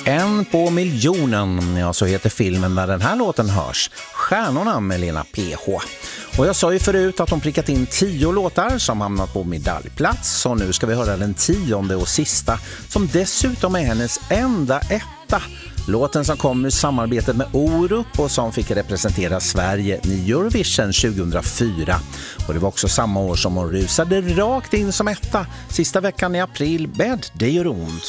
En på miljonen, ja, så heter filmen när den här låten hörs. Stjärnorna med Lena PH. Och jag sa ju förut att de prickat in 10 låtar som hamnat på medaljplats. Så nu ska vi höra den 10:e och sista, som dessutom är hennes enda etta. Låten som kom ur samarbetet med Orup och som fick representera Sverige i Eurovision 2004. Och det var också samma år som hon rusade rakt in som etta sista veckan i april med Det gör ont.